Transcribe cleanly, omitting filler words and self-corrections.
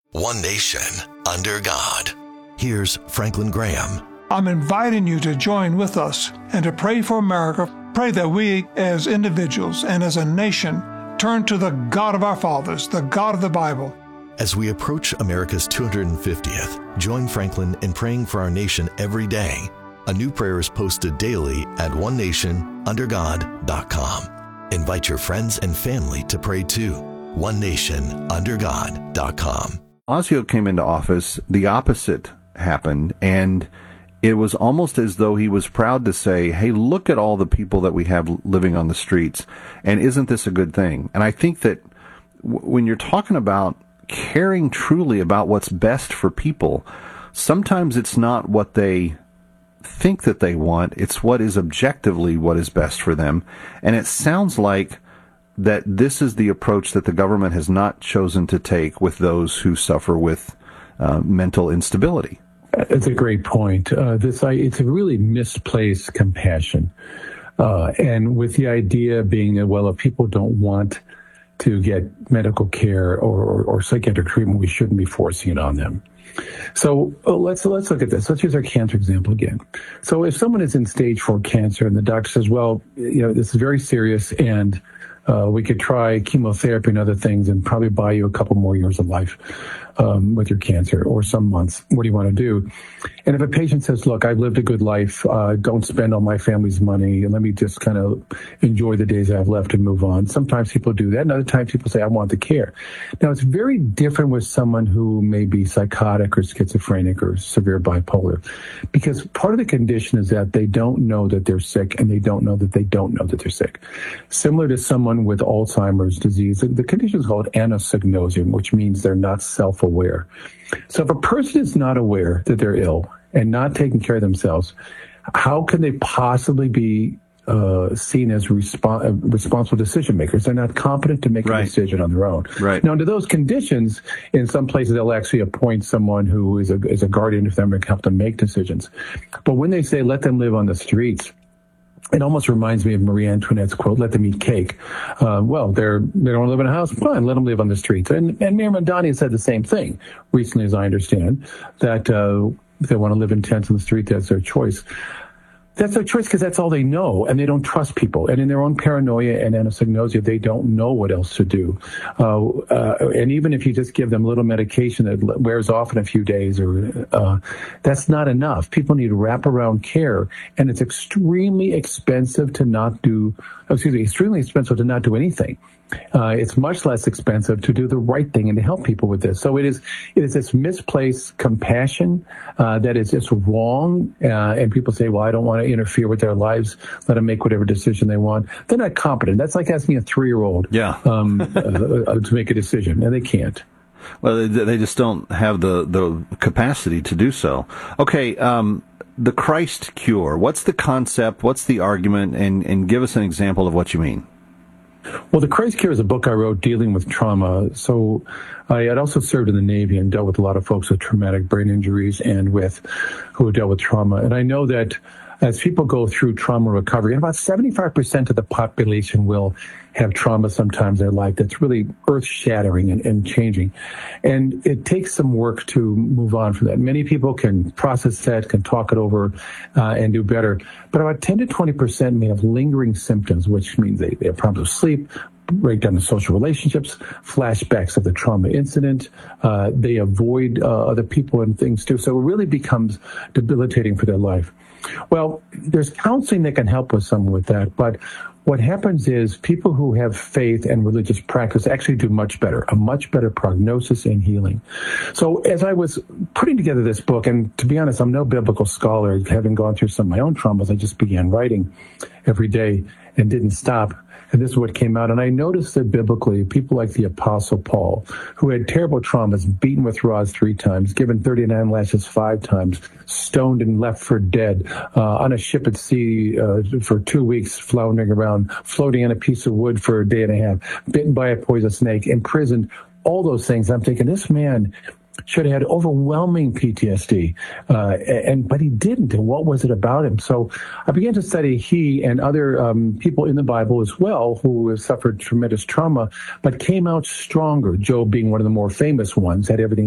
One nation, under God. Here's Franklin Graham. I'm inviting you to join with us and to pray for America. Pray that we as individuals and as a nation turn to the God of our fathers, the God of the Bible. As we approach America's 250th, join Franklin in praying for our nation every day. A new prayer is posted daily at onenationundergod.com. Invite your friends and family to pray too. onenationundergod.com. Osio came into office, the opposite happened, and it was almost as though he was proud to say, hey, look at all the people that we have living on the streets, and isn't this a good thing? And I think that when you're talking about caring truly about what's best for people, sometimes it's not what they think that they want, it's what is objectively what is best for them. And it sounds like that this is the approach that the government has not chosen to take with those who suffer with mental instability. It's a great point. It's a really misplaced compassion. And with the idea being that, well, if people don't want to get medical care or psychiatric treatment, we shouldn't be forcing it on them. So let's look at this. Let's use our cancer example again. So if someone is in stage 4 cancer and the doctor says, well, this is very serious and we could try chemotherapy and other things and probably buy you a couple more years of life with your cancer or some months. What do you want to do? And if a patient says, look, I've lived a good life, don't spend all my family's money, and let me just kind of enjoy the days I have left and move on. Sometimes people do that, and other times people say, I want the care. Now, it's very different with someone who may be psychotic or schizophrenic or severe bipolar, because part of the condition is that they don't know that they're sick, and they don't know that they don't know that they're sick. Similar to someone with Alzheimer's disease, the condition is called anosognosia, which means they're not self-aware. So if a person is not aware that they're ill and not taking care of themselves, how can they possibly be seen as responsible decision makers? They're not competent to make a decision on their own. Right. Now, under those conditions, in some places they'll actually appoint someone who is a guardian for them and help them make decisions. But when they say let them live on the streets, it almost reminds me of Marie Antoinette's quote, let them eat cake. Well, they don't live in a house, fine, let them live on the streets. And Mayor Mamdani said the same thing recently, as I understand, that if they want to live in tents on the street, that's their choice. That's their choice because that's all they know, and they don't trust people. And in their own paranoia and anosognosia, they don't know what else to do. And even if you just give them a little medication that wears off in a few days, that's not enough. People need wraparound care, and it's extremely expensive to not do anything. It's much less expensive to do the right thing and to help people with this. So it is this misplaced compassion that is just wrong. And people say, well, I don't want to interfere with their lives. Let them make whatever decision they want. They're not competent. That's like asking a 3-year-old to make a decision, and they can't. Well, they just don't have the capacity to do so. Okay, the Christ cure. What's the concept? What's the argument? And give us an example of what you mean. Well, The Christ Cure is a book I wrote dealing with trauma. So I had also served in the Navy and dealt with a lot of folks with traumatic brain injuries and who dealt with trauma. And I know that as people go through trauma recovery, and about 75% of the population will have trauma sometimes in their life that's really earth-shattering and changing. And it takes some work to move on from that. Many people can process that, can talk it over, and do better. But about 10 to 20% may have lingering symptoms, which means they have problems with sleep, breakdown in social relationships, flashbacks of the trauma incident. They avoid other people and things too. So it really becomes debilitating for their life. Well, there's counseling that can help with someone with that, but what happens is people who have faith and religious practice actually do a much better prognosis and healing. So as I was putting together this book, and to be honest, I'm no biblical scholar, having gone through some of my own traumas, I just began writing every day and didn't stop. And this is what came out. And I noticed that biblically, people like the Apostle Paul, who had terrible traumas, beaten with rods 3 times, given 39 lashes 5 times, stoned and left for dead, on a ship at sea for 2 weeks, floundering around, floating on a piece of wood for a day and a half, bitten by a poisonous snake, imprisoned, all those things. I'm thinking, this man should have had overwhelming PTSD, but he didn't. And what was it about him? So I began to study he and other people in the Bible as well who have suffered tremendous trauma, but came out stronger. Job being one of the more famous ones, had everything